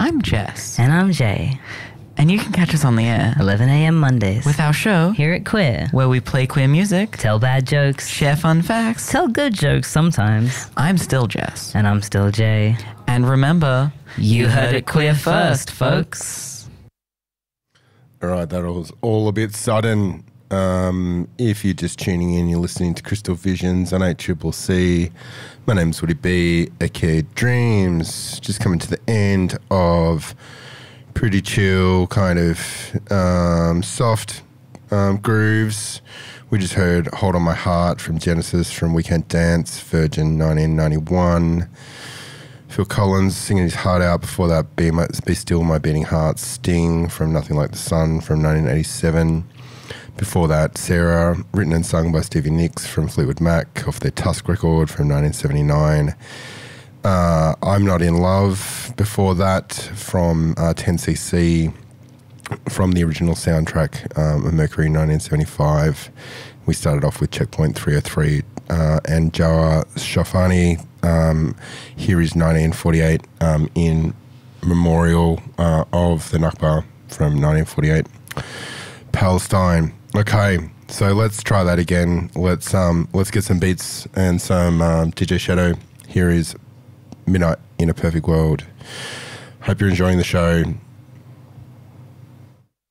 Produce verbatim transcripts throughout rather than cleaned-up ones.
I'm Jess. And I'm Jay. And you can catch us on the air eleven a.m. Mondays with our show here at Queer, where we play queer music, tell bad jokes, share fun facts, tell good jokes sometimes. I'm still Jess. And I'm still Jay. And remember, you heard it queer first, folks. All right, that was all a bit sudden. Um, if you're just tuning in, you're listening to Crystal Visions on eight C C C. My name's Woody B, aka Dreams. Just coming to the end of pretty chill, kind of um, soft um, grooves. We just heard Hold On My Heart from Genesis from Weekend Dance, Virgin nineteen ninety-one. Phil Collins singing his heart out. Before that, Be, My, Be Still My Beating Heart, Sting from Nothing Like the Sun from nineteen eighty-seven. Before that, Sarah, written and sung by Stevie Nicks from Fleetwood Mac off their Tusk record from nineteen seventy-nine. Uh, I'm Not In Love. Before that, from uh, ten C C, from the original soundtrack um, of Mercury nineteen seventy-five. We started off with Checkpoint three oh three uh, and Jawar Shafani. Um, here is nineteen forty-eight um, in memorial uh, of the Nakba from nineteen forty-eight. Palestine. Okay, so let's try that again. Let's um, let's get some beats and some um, D J Shadow. Here is Midnight in a Perfect World. Hope you're enjoying the show.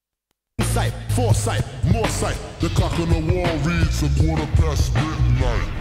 Sight, foresight, more sight. The clock on the wall reads a quarter past midnight.